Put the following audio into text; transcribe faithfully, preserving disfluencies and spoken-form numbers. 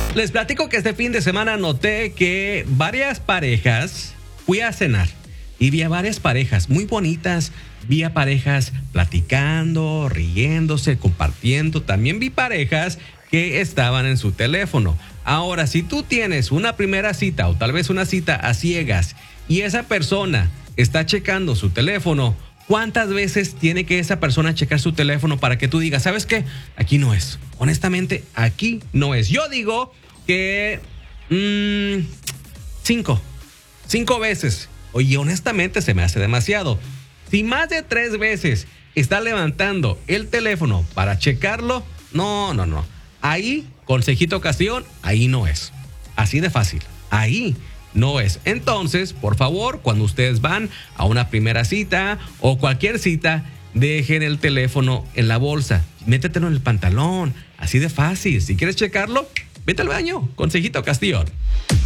Les platico que este fin de semana noté que varias parejas, fui a cenar y vi a varias parejas muy bonitas, vi a parejas platicando, riéndose, compartiendo, también vi parejas que estaban en su teléfono. Ahora, si tú tienes una primera cita o tal vez una cita a ciegas y esa persona está checando su teléfono, ¿cuántas veces tiene que esa persona checar su teléfono para que tú digas, ¿sabes qué? Aquí no es. Honestamente, aquí no es. Yo digo que mmm, cinco. Cinco veces. Oye, honestamente se me hace demasiado. Si más de tres veces está levantando el teléfono para checarlo, no, no, no. Ahí, consejito ocasión, ahí no es. Así de fácil. Ahí no es. Entonces, por favor, cuando ustedes van a una primera cita o cualquier cita, dejen el teléfono en la bolsa. Métetelo en el pantalón. Así de fácil. Si quieres checarlo, vete al baño. Consejito Castillón.